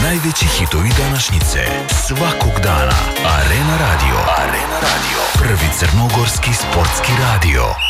Najveći hitovi današnjice svakog dana. Arena Radio. Prvi crnogorski sportski radio.